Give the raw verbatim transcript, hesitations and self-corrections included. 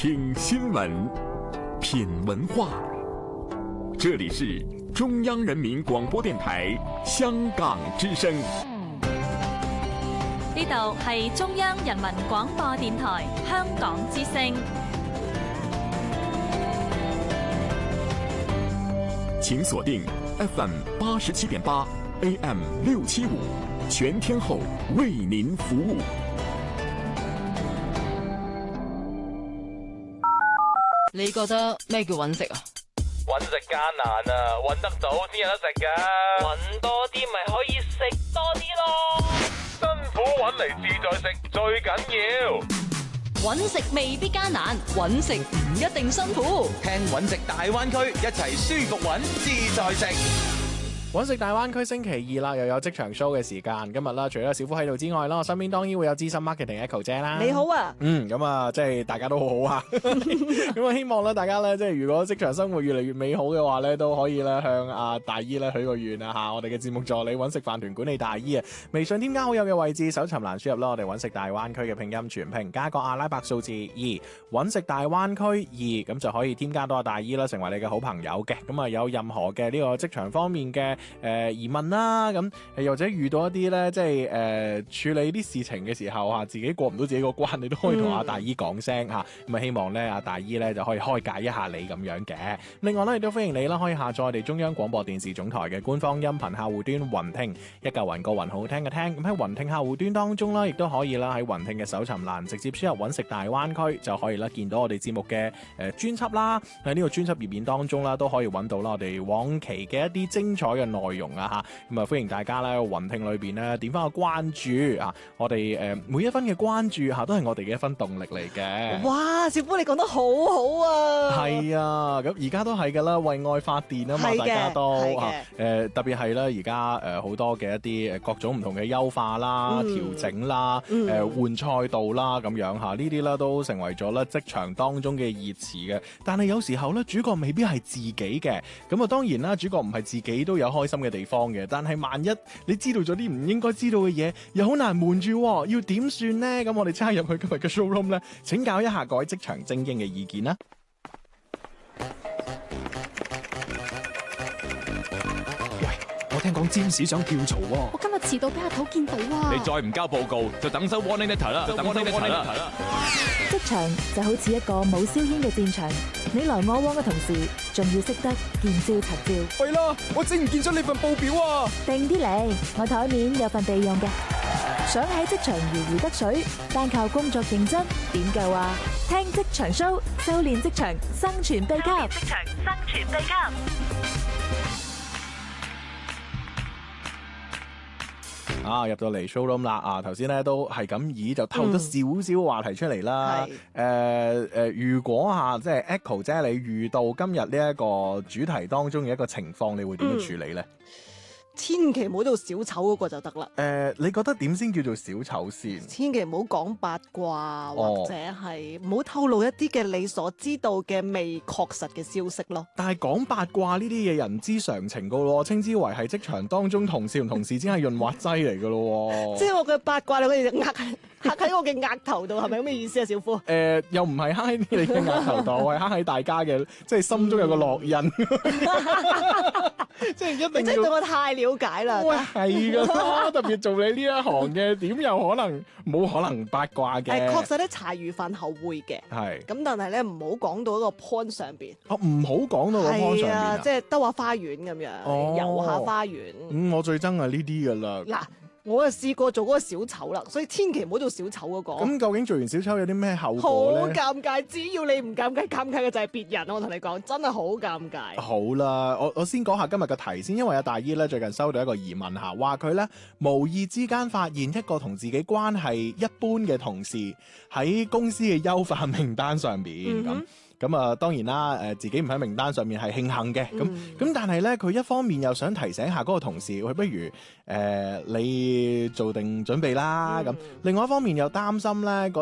听新闻，品文化。这里是中央人民廣播電台香港之聲。 呢度係中央人民廣播電台香港之聲。 請鎖定 F M 八十七點八 A M 六七五，全天候為您服務。 你覺得咩叫揾食啊？ 揾食艱難啊，揾得到先有得食噶。揾多啲咪可以食多啲咯。辛苦揾嚟自在食最緊要。 揾食未必艱難，揾食唔一定辛苦。 聽揾食大灣區，一齊舒服揾自在食。 揾食大灣區星期二啦，又有職場 show 嘅時間。今日啦，除咗小夫喺度之外啦，我身邊當然會有資深 marketing Echo 姐啦。 你好啊， 嗯，咁啊，即係大家都好好啊。咁啊，希望咧，大家咧，即係如果職場生活越嚟越美好嘅話咧，都可以咧向阿大姨咧許個願啊吓。我哋嘅節目助理揾食飯團管理大姨啊，微信添加好友嘅位置，搜尋欄輸入啦，我哋揾食大灣區嘅拼音全拼加個阿拉伯數字二，揾食大灣區二，咁就可以添加到阿大姨啦，成為你嘅好朋友嘅。咁啊，有任何嘅呢個職場方面嘅誒、呃、疑問啦，咁又或者遇到一啲咧，即係誒、呃、處理啲事情嘅時候啊，自己過唔到自己個關，你都可以同阿大姨講聲吓，咁、嗯、啊希望咧阿大姨咧就可以開解一下你咁樣嘅。另外咧亦都歡迎你啦，可以下載我哋中央廣播電視總台嘅官方音頻客戶端雲聽，一嚿雲個雲好聽嘅聽。咁喺雲聽客戶端當中啦，亦都可以啦喺雲聽嘅搜尋欄直接輸入揾食大灣區，就可以啦見到我哋節目嘅誒專輯啦。喺呢個專輯頁面當中啦，都可以揾到啦我哋往期嘅一啲精彩嘅內容啊吓。咁啊歡迎大家咧雲聽裏邊咧點翻個關注啊！我哋誒每一分嘅關注吓都係我哋嘅一分動力嚟嘅。 哇，小夫你講得好好啊！ 係啊，咁而家都係噶啦，為愛發電啊嘛，大家都啊誒特別係咧而家誒好多嘅一啲誒各種唔同嘅優化啦、調、嗯、整啦、誒換賽道啦咁樣吓，呢啲咧都成為咗咧職場當中嘅熱詞嘅。但係有時候咧主角未必係自己嘅，咁啊當然啦，主角唔係自己都有開心嘅地方嘅。但係萬一你知道咗啲唔應該知道嘅嘢，又好難瞞住，要點算呢？咁我哋差入去今日嘅 showroom 咧，請教一下各位職場精英嘅意見啦。 我聽講占士想跳槽喎， 我今日遲到俾阿頭見到啊！ 你再唔交報告，就等收 warning letter 啦，就等 warning letter 啦。 職場就好似一個冇硝煙嘅戰場，你來我往嘅同時，仲要識得見招拆招。 係啦，我整唔見咗你份報表啊！ 定啲嚟，我台面有份備用嘅。想喺職場如魚得水，單靠工作認真點夠啊？聽職場 show， 修煉職場生存秘笈。職場生存秘笈。 啊，入到嚟 showroom 啦！啊，頭先咧都係咁以就透咗少少話題出嚟啦。誒誒、嗯呃呃，如果吓、啊、即係 Echo 姐，你遇到今日呢一個主題當中嘅一個情況，你會點樣處理咧？嗯千祈唔好做小丑嗰個就得啦。誒、 呃，你覺得點先叫做小丑先？ 千祈唔好講八卦，哦、或者係唔好透露一啲嘅你所知道嘅未確實嘅消息咯。 但係講八卦呢啲嘢人之常情噶咯，稱之為係職場當中同事同同事之間係潤滑劑嚟噶咯。 即係我嘅八卦你可以壓刻喺我嘅額頭度，係咪咁嘅意思啊，小夫？誒、 呃，又唔係刻喺你嘅額頭度，係刻喺大家嘅，即係心中有個烙印。即係一定要，你真係對我太了解啦。喂，係噶啦，特別做你呢一行嘅，點有可能冇可能八卦嘅？誒，確實咧，茶餘飯後會嘅。係。咁但係咧，唔好講到一個 point 上邊。 哦，唔好講到個 point 上邊啊！ 即係兜下花園咁樣，哦、遊下花園。 嗯，我最憎係呢啲噶啦。 嗱。我啊試過做嗰個小丑啦，所以千祈唔好做小丑嗰個。 咁究竟做完小丑有啲咩後果咧？ 好尷尬，只要你唔尷尬，尷尬嘅就係別人。我同你講，真係好尷尬。 好啦，我我先講下今日嘅題先，因為阿大姨咧最近收到一個疑問吓，話佢咧無意之間發現一個同自己關係一般嘅同事喺公司嘅優化名單上邊咁。嗯咁啊，當然啦，誒自己唔喺名單上面係慶幸嘅，咁咁、嗯、但係咧，佢一方面又想提醒下嗰個同事，佢不如誒、呃、你做定準備啦，咁、嗯、另外一方面又擔心咧